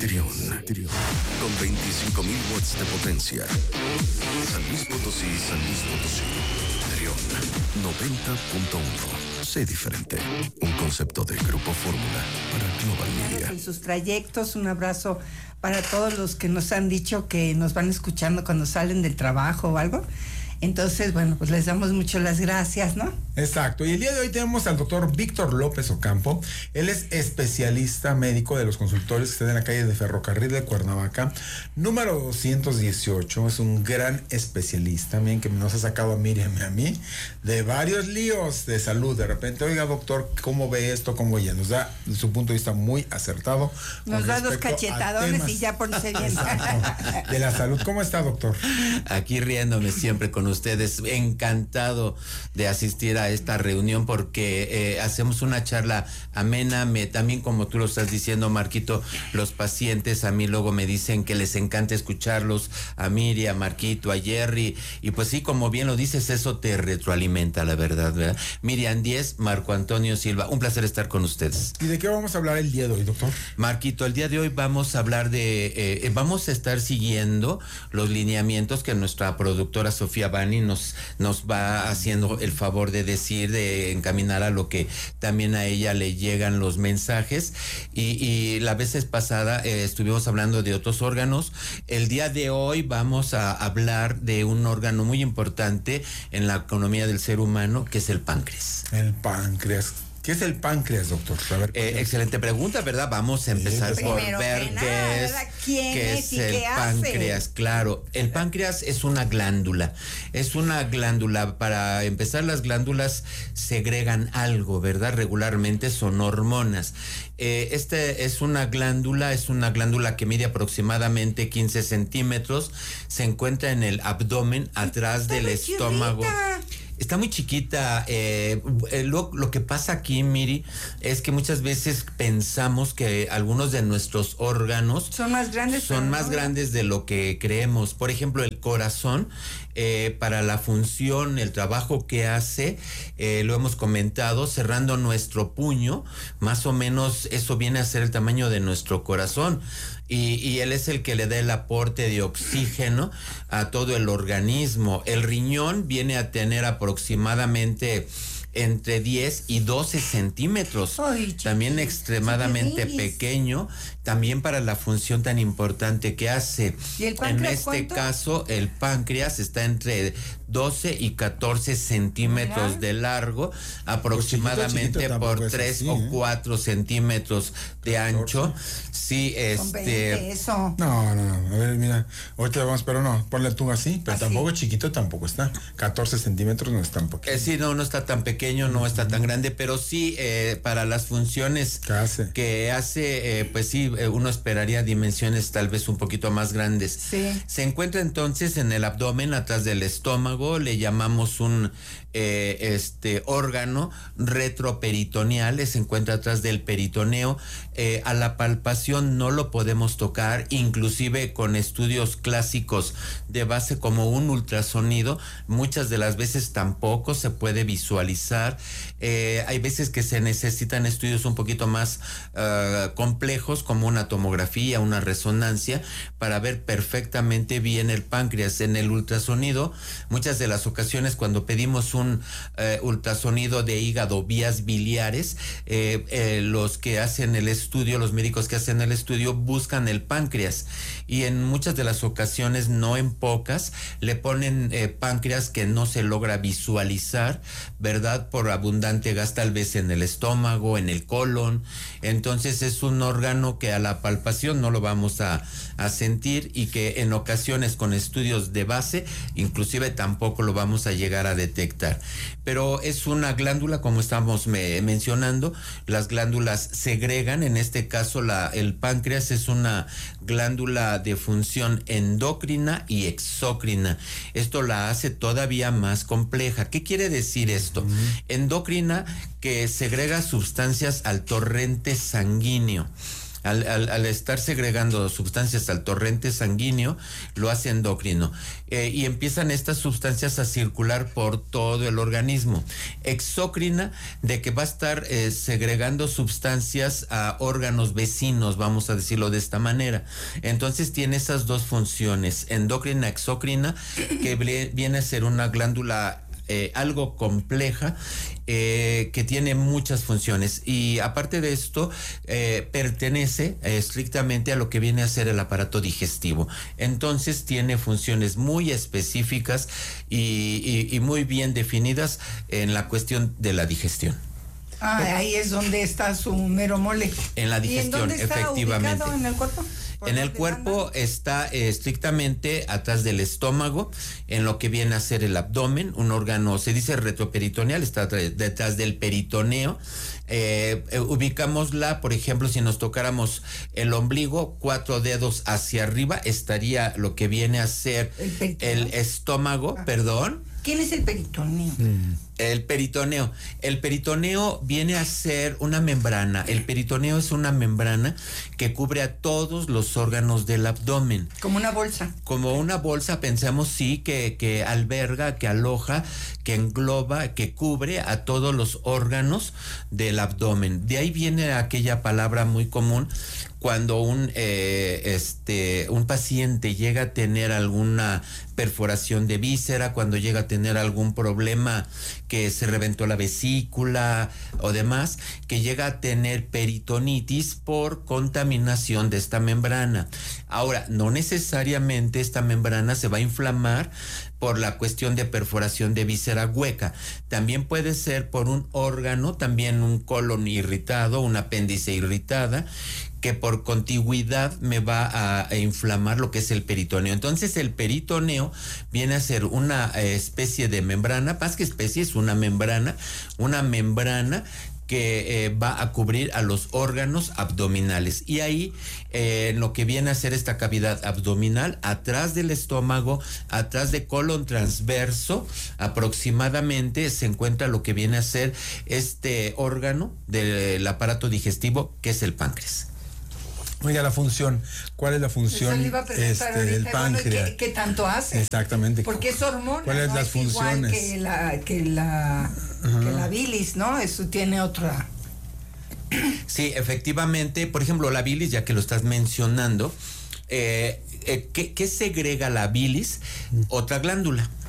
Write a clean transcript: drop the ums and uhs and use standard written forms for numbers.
Trión, con 25,000 watts de potencia. San Luis Potosí, Trión, 90.1. Sé diferente. Un concepto de Grupo Fórmula para Global Media. En sus trayectos, un abrazo para todos los que nos han dicho que nos van escuchando cuando salen del trabajo o algo. Entonces, bueno, pues les damos mucho las gracias, ¿no? Exacto. Y el día de hoy tenemos al doctor Víctor López Ocampo. Él es especialista médico de los consultorios que están en la calle de Ferrocarril de Cuernavaca, número 218. Es un gran especialista, miren, que nos ha sacado a Miriam y a mí de varios líos de salud. De repente, oiga, doctor, ¿cómo ve esto? ¿Cómo ya? Nos da su punto de vista muy acertado. Nos da dos cachetadones y ya ponse bien. De la salud. ¿Cómo está, doctor? Aquí riéndome siempre con ustedes, encantado de asistir a esta reunión porque hacemos una charla amena. También, como tú lo estás diciendo, Marquito, los pacientes a mí luego me dicen que les encanta escucharlos, a Miriam, a Marquito, a Jerry, y pues sí, como bien lo dices, eso te retroalimenta, la verdad, ¿verdad? Miriam 10, Marco Antonio Silva, un placer estar con ustedes. ¿Y de qué vamos a hablar el día de hoy, doctor? Marquito, el día de hoy vamos a hablar vamos a estar siguiendo los lineamientos que nuestra productora Sofía Bani nos va haciendo el favor de decir, de encaminar a lo que también a ella le llegan los mensajes. Y la vez pasada estuvimos hablando de otros órganos. El día de hoy vamos a hablar de un órgano muy importante en la economía del ser humano, que es el páncreas. El páncreas. ¿Qué es el páncreas, doctor? A ver, excelente pregunta, ¿verdad? Vamos a empezar por ver qué es el páncreas. Claro, el páncreas es una glándula. Es una glándula. Para empezar, las glándulas segregan algo, ¿verdad? Regularmente son hormonas. Es una glándula que mide aproximadamente 15 centímetros. Se encuentra en el abdomen, atrás del estómago. Está muy chiquita. Lo que pasa aquí, Miri, es que muchas veces pensamos que algunos de nuestros órganos son más grandes de lo que creemos. Por ejemplo, el corazón, para la función, el trabajo que hace, lo hemos comentado, cerrando nuestro puño, más o menos eso viene a ser el tamaño de nuestro corazón. Y él es el que le da el aporte de oxígeno a todo el organismo. El riñón viene a tener aproximadamente entre 10 y 12 centímetros. Ay, también extremadamente pequeño, también para la función tan importante que hace. ¿Y el páncreas, en este caso, el páncreas está entre 12 y 14 centímetros de largo, aproximadamente por 3 o 4 centímetros de ancho. Sí, eso. No, a ver, mira, ahorita vamos, pero no, ponle tú así, pero tampoco chiquito, tampoco está. 14 centímetros no es tan poquito. Sí, no está tan pequeño, no está tan grande, pero sí, para las funciones que hace, pues sí, uno esperaría dimensiones tal vez un poquito más grandes. Sí. Se encuentra entonces en el abdomen, atrás del estómago, le llamamos un órgano retroperitoneal, se encuentra atrás del peritoneo. A la palpación no lo podemos tocar, inclusive con estudios clásicos de base como un ultrasonido, muchas de las veces tampoco se puede visualizar. Hay veces que se necesitan estudios un poquito más complejos, como una tomografía, una resonancia, para ver perfectamente bien el páncreas. En el ultrasonido, muchas de las ocasiones cuando pedimos un ultrasonido de hígado, vías biliares, los que hacen el estudio, los médicos que hacen el estudio, buscan el páncreas, y en muchas de las ocasiones, no en pocas, le ponen páncreas que no se logra visualizar, ¿verdad? Por abundante gas, tal vez en el estómago, en el colon. Entonces es un órgano que a la palpación no lo vamos a sentir, y que en ocasiones con estudios de base inclusive tampoco lo vamos a llegar a detectar. Pero es una glándula, como estamos mencionando. Las glándulas segregan, en este caso el páncreas es una glándula de función endocrina y exócrina. Esto la hace todavía más compleja. ¿Qué quiere decir esto? Endocrina, que segrega sustancias al torrente sanguíneo. Al estar segregando sustancias al torrente sanguíneo, lo hace endocrino. Y empiezan estas sustancias a circular por todo el organismo. Exócrina, de que va a estar segregando sustancias a órganos vecinos, vamos a decirlo de esta manera. Entonces tiene esas dos funciones, endocrina, exócrina, que viene a ser una glándula algo compleja, que tiene muchas funciones, y aparte de esto pertenece estrictamente a lo que viene a ser el aparato digestivo. Entonces tiene funciones muy específicas y muy bien definidas en la cuestión de la digestión. Ahí es donde está su mero mole. En la digestión, ¿Y en dónde está efectivamente. ubicado en el cuerpo? En el cuerpo está estrictamente atrás del estómago, en lo que viene a ser el abdomen, un órgano, se dice retroperitoneal, está detrás del peritoneo. Ubicámosla, por ejemplo, si nos tocáramos el ombligo, 4 dedos hacia arriba, estaría lo que viene a ser el estómago, perdón. ¿Quién es el peritoneo? El peritoneo. El peritoneo viene a ser una membrana. El peritoneo es una membrana que cubre a todos los órganos del abdomen. Como una bolsa. Como una bolsa, pensamos, sí, que alberga, que aloja, que engloba, que cubre a todos los órganos del abdomen. De ahí viene aquella palabra muy común cuando un paciente llega a tener alguna perforación de víscera, cuando llega a tener algún problema que se reventó la vesícula o demás, que llega a tener peritonitis por contaminación de esta membrana. Ahora, no necesariamente esta membrana se va a inflamar por la cuestión de perforación de víscera hueca. También puede ser por un órgano, también un colon irritado, un apéndice irritada, que por contigüidad me va a inflamar lo que es el peritoneo. Entonces el peritoneo viene a ser una especie de membrana, más que especie, es una membrana que va a cubrir a los órganos abdominales. Y ahí, lo que viene a ser esta cavidad abdominal, atrás del estómago, atrás de colon transverso, aproximadamente se encuentra lo que viene a ser este órgano del aparato digestivo, que es el páncreas. Oiga, la función, ¿cuál es la función del páncreas? ¿Qué tanto hace? Exactamente. Porque es hormona. ¿Cuáles ¿no? las es funciones? Igual que la bilis, ¿no? Eso tiene otra. Sí, efectivamente, por ejemplo, la bilis, ya que lo estás mencionando, ¿qué segrega la bilis? Otra glándula.